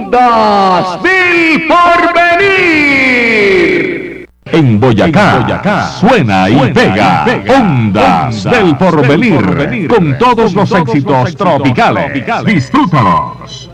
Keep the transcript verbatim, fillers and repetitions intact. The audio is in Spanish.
Ondas del Porvenir. En Boyacá, en Boyacá suena y suena pega, y pega Ondas, Ondas del Porvenir, del porvenir con todos los éxitos tropicales. tropicales. Disfrútalos.